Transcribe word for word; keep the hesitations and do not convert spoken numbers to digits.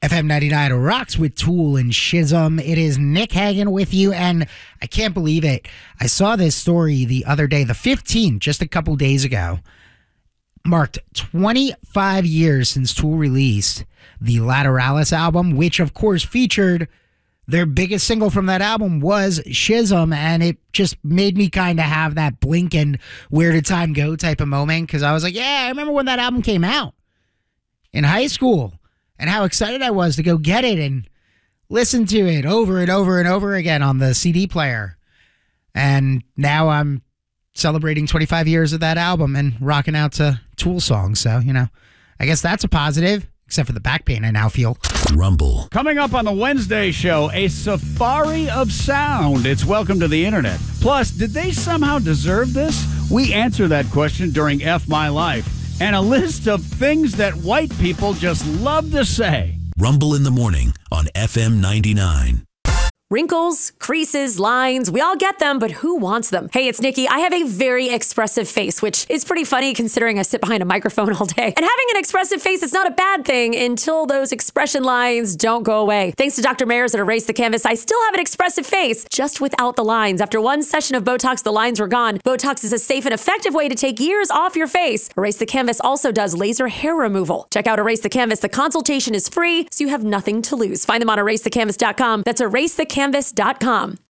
F M ninety-nine rocks with Tool and Schism. It is Nick Hagan with you, and I can't believe it. I saw this story the other day, the fifteenth, just a couple days ago, marked twenty-five years since Tool released the Lateralis album, which of course featured their biggest single from that album was Schism, and it just made me kind of have that blink and where did time go type of moment, because I was like, yeah, I remember when that album came out in high school and how excited I was to go get it and listen to it over and over and over again on the C D player. And now I'm celebrating twenty-five years of that album and rocking out to Tool songs. So, you know, I guess that's a positive, except for the back pain I now feel. Rumble. Coming up on the Wednesday show, a safari of sound. It's Welcome to the Internet. Plus, did they somehow deserve this? We answer that question during F My Life. And a list of things that white people just love to say. Rumble in the morning on F M ninety-nine. Wrinkles, creases, lines, we all get them, but who wants them? Hey, it's Nikki. I have a very expressive face, which is pretty funny considering I sit behind a microphone all day. And having an expressive face is not a bad thing until those expression lines don't go away. Thanks to Doctor Mayers at Erase the Canvas, I still have an expressive face, just without the lines. After one session of Botox, the lines were gone. Botox is a safe and effective way to take years off your face. Erase the Canvas also does laser hair removal. Check out Erase the Canvas. The consultation is free, so you have nothing to lose. Find them on erase the canvas dot com. That's erase the canvas dot com.